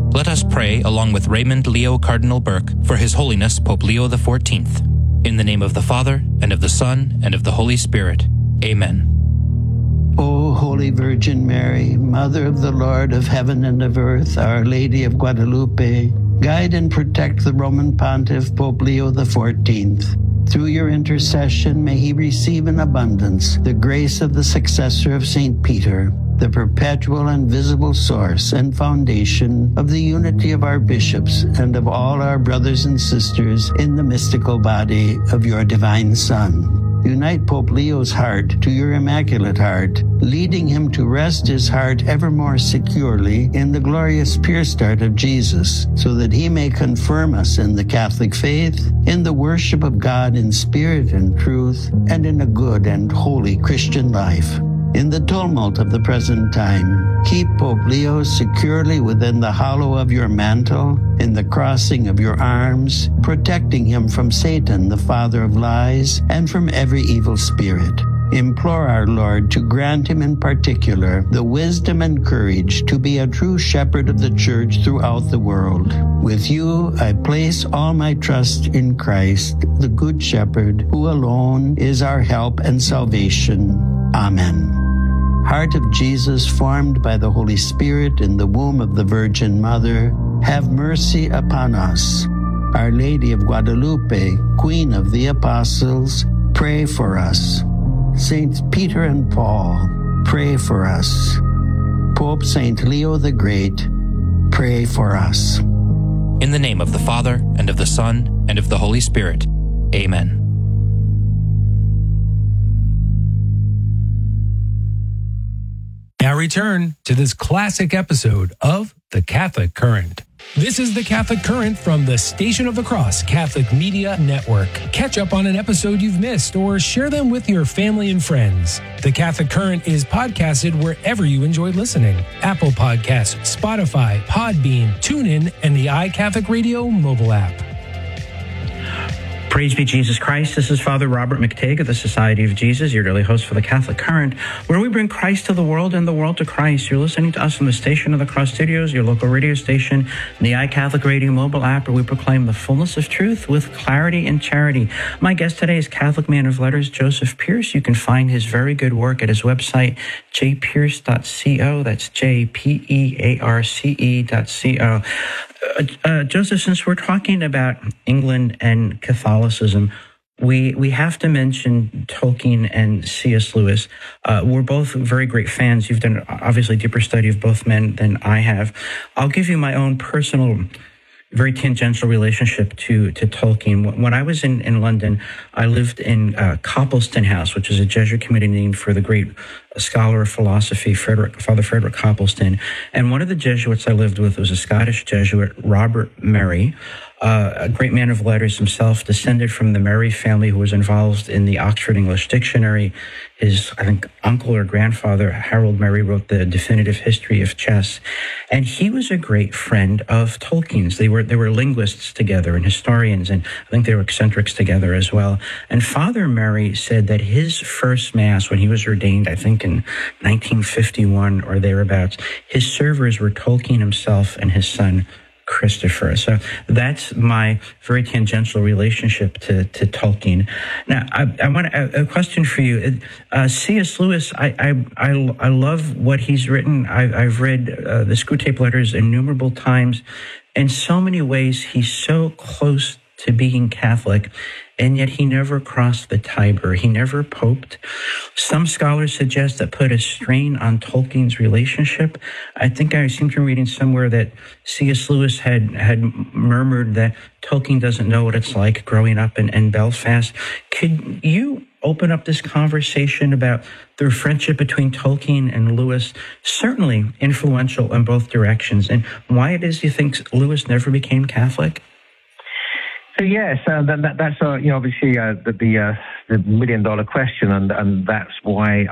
Let us pray along with Raymond Leo Cardinal Burke for His Holiness Pope Leo XIV. In the name of the Father, and of the Son, and of the Holy Spirit. Amen. O Holy Virgin Mary, Mother of the Lord of heaven and of earth, Our Lady of Guadalupe, guide and protect the Roman Pontiff Pope Leo XIV. Through your intercession, may he receive in abundance the grace of the successor of St. Peter, the perpetual and visible source and foundation of the unity of our bishops and of all our brothers and sisters in the mystical body of your divine Son. Unite Pope Leo's heart to your Immaculate Heart, leading him to rest his heart ever more securely in the glorious pure start of Jesus, so that he may confirm us in the Catholic faith, in the worship of God in spirit and truth, and in a good and holy Christian life. In the tumult of the present time, keep Pope Leo securely within the hollow of your mantle, in the crossing of your arms, protecting him from Satan, the father of lies, and from every evil spirit. Implore our Lord to grant him in particular the wisdom and courage to be a true shepherd of the Church throughout the world. With you, I place all my trust in Christ, the Good Shepherd, who alone is our help and salvation. Amen. Heart of Jesus, formed by the Holy Spirit in the womb of the Virgin Mother, have mercy upon us. Our Lady of Guadalupe, Queen of the Apostles, pray for us. Saints Peter and Paul, pray for us. Pope Saint Leo the Great, pray for us. In the name of the Father, and of the Son, and of the Holy Spirit. Amen. Now return to this classic episode of The Catholic Current. This is The Catholic Current from the Station of the Cross Catholic Media Network. Catch up on an episode you've missed or share them with your family and friends. The Catholic Current is podcasted wherever you enjoy listening. Apple Podcasts, Spotify, Podbean, TuneIn, and the iCatholic Radio mobile app. Praise be Jesus Christ. This is Father Robert McTague of the Society of Jesus, your daily host for the Catholic Current, where we bring Christ to the world and the world to Christ. You're listening to us on the Station of the Cross Studios, your local radio station, and the iCatholic Radio mobile app, where we proclaim the fullness of truth with clarity and charity. My guest today is Catholic man of letters, Joseph Pearce. You can find his very good work at his website, jpearce.co. That's jpearce.co. Joseph, since we're talking about England and Catholicism, we have to mention Tolkien and C.S. Lewis. We're both very great fans. You've done obviously deeper study of both men than I have. I'll give you my own personal, very tangential relationship to Tolkien. When I was in London, I lived in Copleston House, which is a Jesuit community named for the great scholar of philosophy, Father Frederick Copleston. And one of the Jesuits I lived with was a Scottish Jesuit, Robert Murray, a great man of letters himself, descended from the Murray family who was involved in the Oxford English Dictionary. His, I think, uncle or grandfather, Harold Murray, wrote the definitive history of chess. And he was a great friend of Tolkien's. They were linguists together and historians, and I think they were eccentrics together as well. And Father Murray said that his first Mass, when he was ordained, I think in 1951 or thereabouts, his servers were Tolkien himself and his son, Christopher. So that's my very tangential relationship to Tolkien. Now, I want a question for you. C.S. Lewis, I love what he's written. I've read the Screwtape Letters innumerable times. In so many ways, he's so close to being Catholic, and yet he never crossed the Tiber. He never poped. Some scholars suggest that put a strain on Tolkien's relationship. I think I seem to be reading somewhere that C.S. Lewis had murmured that Tolkien doesn't know what it's like growing up in Belfast. Could you open up this conversation about the friendship between Tolkien and Lewis, certainly influential in both directions, and why it is you think Lewis never became Catholic? So yes, that's obviously the $1 million question, and that's why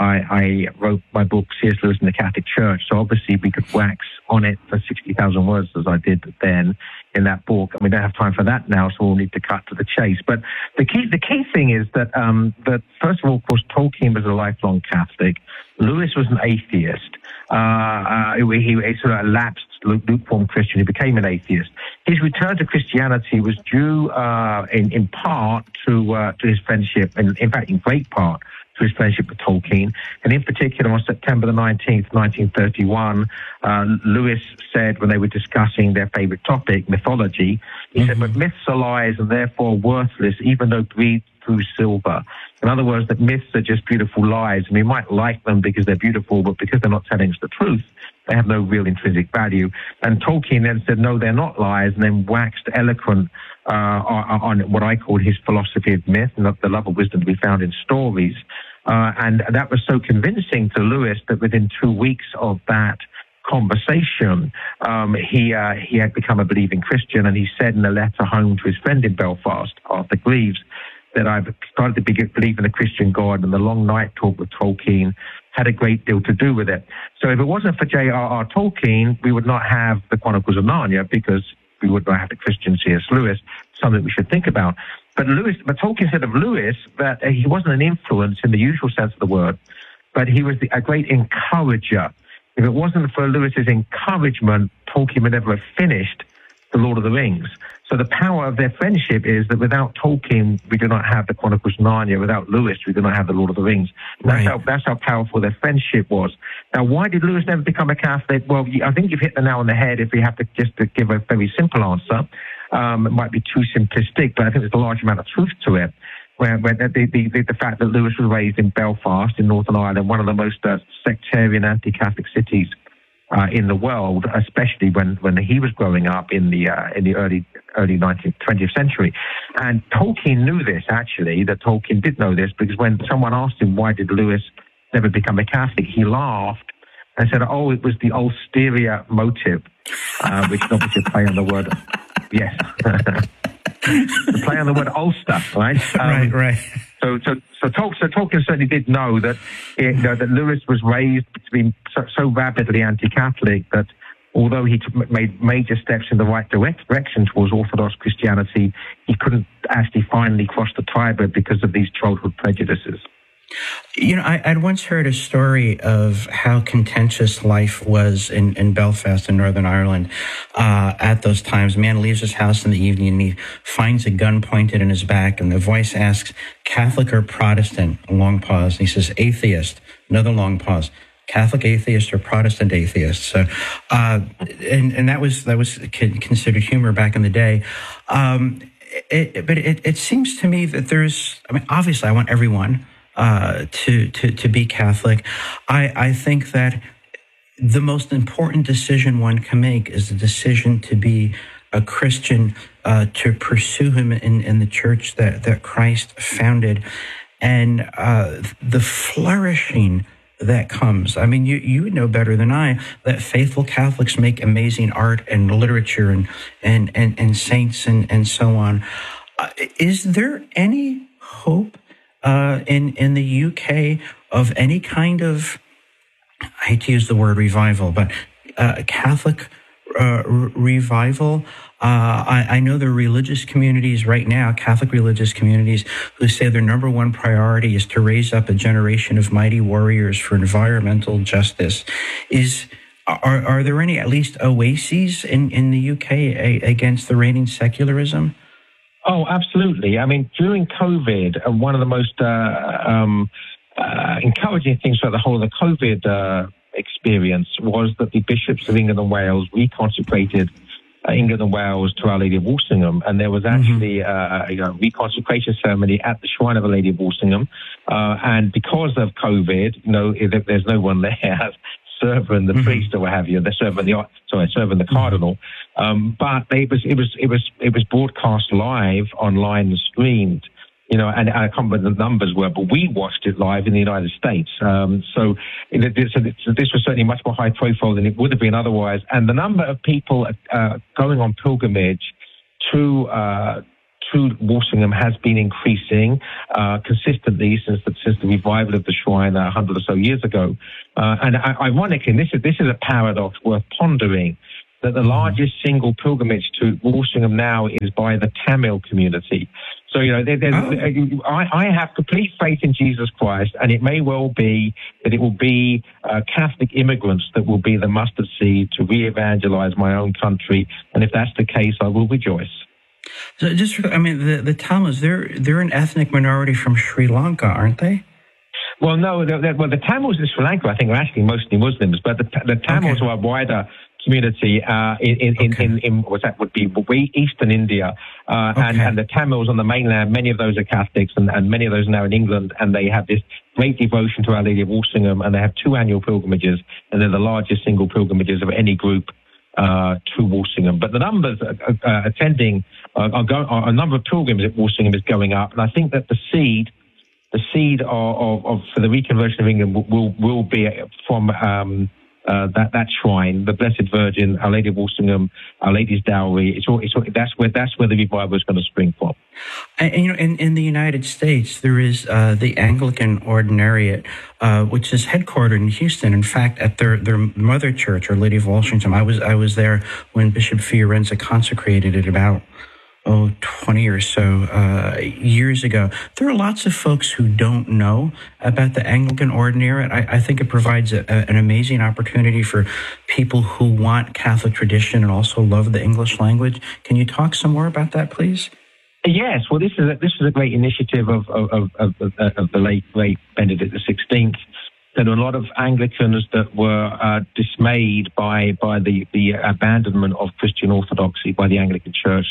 I wrote my book C.S. Lewis and the Catholic Church. So obviously we could wax on it for 60,000 words as I did then in that book, and we don't have time for that now, so we'll need to cut to the chase. But the key thing is that first of all, of course, Tolkien was a lifelong Catholic. Lewis was an atheist. He sort of lapsed lukewarm Christian. He became an atheist. His return to Christianity was due in part to his friendship, and in fact, in great part, to his friendship with Tolkien. And in particular, on September the 19th, 1931, Lewis said, when they were discussing their favorite topic, mythology, he said, but myths are lies and therefore worthless, even though breathed through silver. In other words, that myths are just beautiful lies, and we might like them because they're beautiful, but because they're not telling us the truth, they have no real intrinsic value. And Tolkien then said, no, they're not lies, and then waxed eloquent on what I call his philosophy of myth, and the love of wisdom to be found in stories. And that was so convincing to Lewis that within 2 weeks of that conversation, he had become a believing Christian, and he said in a letter home to his friend in Belfast, Arthur Greaves, that I've started to believe in a Christian God, and the long night talk with Tolkien had a great deal to do with it. So if it wasn't for J.R.R. Tolkien, we would not have the Chronicles of Narnia, because we would not have the Christian C.S. Lewis, something we should think about. But Tolkien said of Lewis that he wasn't an influence in the usual sense of the word, but he was a great encourager. If it wasn't for Lewis's encouragement, Tolkien would never have finished The Lord of the Rings. So the power of their friendship is that without Tolkien, we do not have the Chronicles of Narnia. Without Lewis, we do not have the Lord of the Rings. That's how powerful their friendship was. Now, why did Lewis never become a Catholic? Well, I think you've hit the nail on the head if we have to give a very simple answer. It might be too simplistic, but I think there's a large amount of truth to it. Where the fact that Lewis was raised in Belfast in Northern Ireland, one of the most sectarian anti-Catholic cities in the world, especially when he was growing up in the early 20th century. And Tolkien knew this, actually, that Tolkien did know this, because when someone asked him why did Lewis never become a Catholic, he laughed and said, oh, it was the ulterior motive, which is obviously a play on the word, yes, the play on the word Ulster, right? Right. So Tolkien certainly did know that that Lewis was raised to be so rabidly anti-Catholic that although he made major steps in the right direction towards Orthodox Christianity, he couldn't actually finally cross the Tiber because of these childhood prejudices. You know, I'd once heard a story of how contentious life was in Belfast in Northern Ireland at those times. A man leaves his house in the evening and he finds a gun pointed in his back, and the voice asks, Catholic or Protestant? A long pause. And he says, atheist. Another long pause. Catholic atheist or Protestant atheist? So, and that was considered humor back in the day. But it seems to me that obviously I want everyone to be Catholic. I think that the most important decision one can make is the decision to be a Christian, to pursue him in the church that Christ founded, and the flourishing that comes. I mean, you would know better than I that faithful Catholics make amazing art and literature and saints and so on. Is there any hope in the UK of any kind of, I hate to use the word revival, but Catholic revival? I know there are religious communities right now, Catholic religious communities, who say their number one priority is to raise up a generation of mighty warriors for environmental justice. Are there any, at least, oases in the UK against the reigning secularism? Oh, absolutely. I mean, during COVID, one of the most encouraging things about the whole of the COVID experience was that the bishops of England and Wales reconsecrated England and Wales to Our Lady of Walsingham, and there was actually a reconsecration ceremony at the Shrine of Our Lady of Walsingham. And because of COVID, there's no one there serving the priest or what have you. They're serving the cardinal. But it was broadcast live online and streamed. And I can't remember the numbers were, but we watched it live in the United States. So this was certainly much more high profile than it would have been otherwise. And the number of people going on pilgrimage to Walsingham has been increasing consistently since the revival of the shrine 100 or so years ago. And ironically, this is a paradox worth pondering, that the largest single pilgrimage to Walsingham now is by the Tamil community. So, I have complete faith in Jesus Christ, and it may well be that it will be Catholic immigrants that will be the mustard seed to re-evangelize my own country. And if that's the case, I will rejoice. So the Tamils, they're an ethnic minority from Sri Lanka, aren't they? Well, no. The Tamils in Sri Lanka, I think, are actually mostly Muslims, but the Tamils are a wider community in what that would be eastern India, and the Tamils on the mainland. Many of those are Catholics, and many of those are now in England, and they have this great devotion to Our Lady of Walsingham, and they have 2 annual pilgrimages, and they're the largest single pilgrimages of any group to Walsingham. But the numbers attending a number of pilgrims at Walsingham is going up, and I think that the seed of for the reconversion of England will be from that shrine, the Blessed Virgin, Our Lady of Walsingham, Our Lady's Dowry. That's where the revival is going to spring from. And, in the United States, there is the Anglican Ordinariate, which is headquartered in Houston. In fact, at their mother church, Our Lady of Washington, I was there when Bishop Fiorenza consecrated it about 20 or so years ago. There are lots of folks who don't know about the Anglican Ordinariate. I think it provides an amazing opportunity for people who want Catholic tradition and also love the English language. Can you talk some more about that, please? Yes. Well, this is a great initiative of the late great Benedict XVI. There were a lot of Anglicans that were dismayed by the abandonment of Christian orthodoxy by the Anglican Church.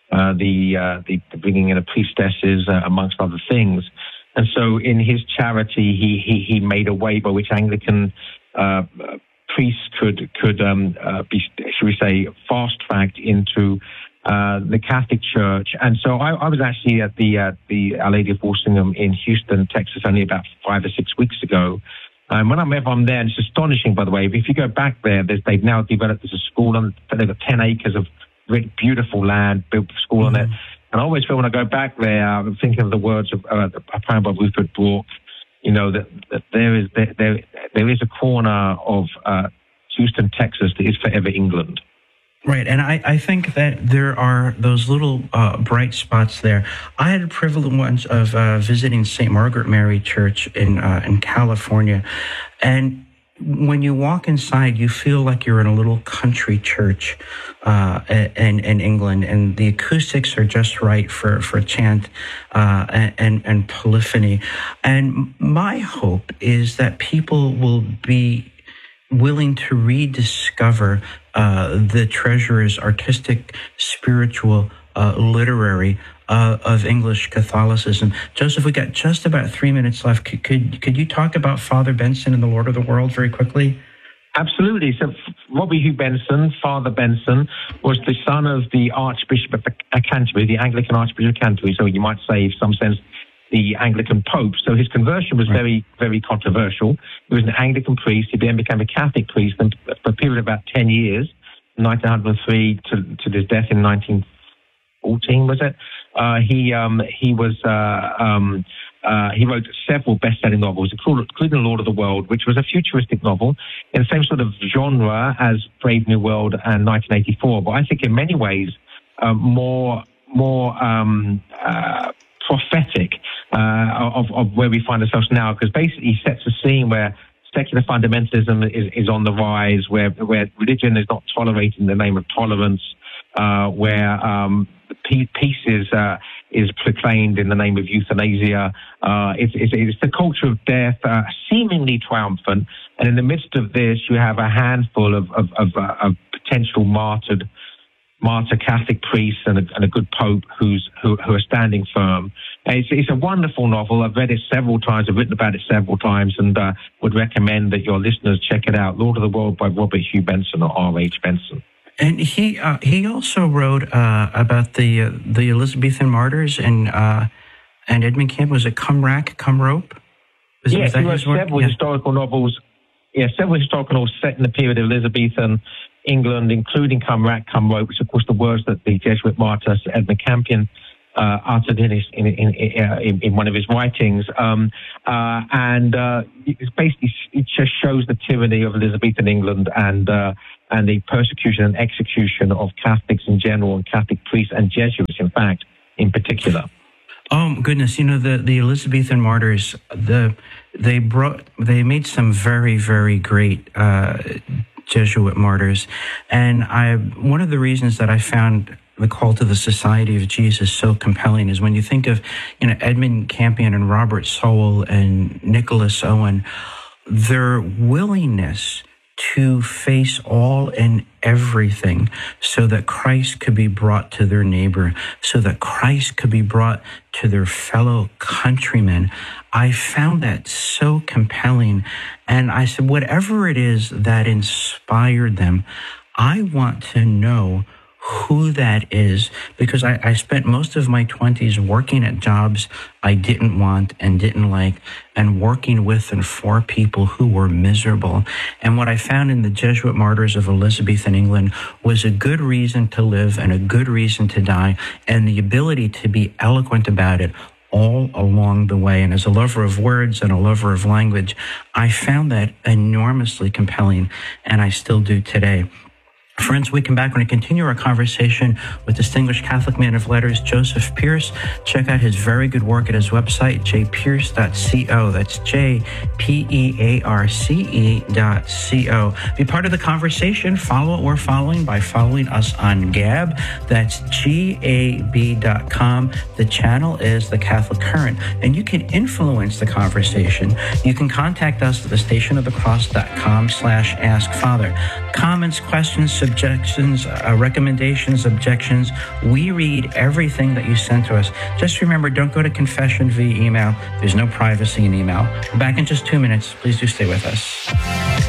The bringing in of priestesses, amongst other things. And so in his charity, he made a way by which Anglican priests could be, should we say, fast-tracked into the Catholic Church. And so I was actually at the Our Lady of Walsingham in Houston, Texas, only about 5 or 6 weeks ago. And whenever I'm there, and it's astonishing, by the way, if you go back there, they've now developed as a school, and they've got 10 acres of beautiful land, built a school on it. And I always feel when I go back there, I'm thinking of the words of a poem by Rupert Brooke, that there is a corner of Houston, Texas that is forever England. Right, and I think that there are those little bright spots there. I had the privilege once of visiting St. Margaret Mary Church in California, and when you walk inside, you feel like you're in a little country church in England, and the acoustics are just right for chant and polyphony. And my hope is that people will be willing to rediscover the treasures, artistic, spiritual, literary, of English Catholicism. Joseph, we got just about 3 minutes left. Could you talk about Father Benson and the Lord of the World very quickly? Absolutely. So Robbie Hugh Benson, Father Benson, was the son of the Archbishop of Canterbury, the Anglican Archbishop of Canterbury, so you might say, in some sense, the Anglican Pope. So his conversion was very, very controversial. He was an Anglican priest. He then became a Catholic priest, and for a period of about 10 years, 1903 to his death in 1914, was it? He wrote several best-selling novels, including The Lord of the World, which was a futuristic novel in the same sort of genre as Brave New World and 1984. But I think in many ways more prophetic of where we find ourselves now, because basically he sets a scene where secular fundamentalism is on the rise, where religion is not tolerated in the name of tolerance, where peace is proclaimed in the name of euthanasia. It's the culture of death, seemingly triumphant, and in the midst of this, you have a handful of potential martyr Catholic priests and a good pope who are standing firm. It's a wonderful novel. I've read it several times. I've written about it several times, and would recommend that your listeners check it out. Lord of the World by Robert Hugh Benson, or R.H. Benson. And he also wrote about the Elizabethan martyrs and Edmund Camp. Was it Come Rack, Come Rope? Yes, he wrote several historical novels. Yeah, several historical novels set in the period of Elizabethan England, including Come Rack, Come Rope, which of course the words that the Jesuit martyr Edmund Campion uttered in one of his writings, it just shows the tyranny of Elizabethan England and the persecution and execution of Catholics in general, and Catholic priests and Jesuits, in fact, in particular. Oh goodness, the Elizabethan martyrs, they made some very, very great Jesuit martyrs, and one of the reasons that I found the call to the Society of Jesus so compelling is when you think of Edmund Campion and Robert Sowell and Nicholas Owen, their willingness to face all and everything so that Christ could be brought to their neighbor, so that Christ could be brought to their fellow countrymen. I found that so compelling. And I said, whatever it is that inspired them, I want to know who that is, because I spent most of my 20s working at jobs I didn't want and didn't like, and working with and for people who were miserable. And what I found in the Jesuit martyrs of Elizabethan England was a good reason to live and a good reason to die, and the ability to be eloquent about it all along the way. And as a lover of words and a lover of language, I found that enormously compelling, and I still do today. Friends, we come back. We're going to continue our conversation with distinguished Catholic man of letters, Joseph Pearce. Check out his very good work at his website, jpearce.co. That's jpearce.co. Be part of the conversation. Follow what we're following by following us on Gab. That's gab.com. The channel is The Catholic Current, and you can influence the conversation. You can contact us at thestationofthecross.com/askfather. Comments, questions, suggestions, recommendations, objections. We read everything that you send to us. Just remember, don't go to confession via email. There's no privacy in email. We're back in just 2 minutes. Please do stay with us.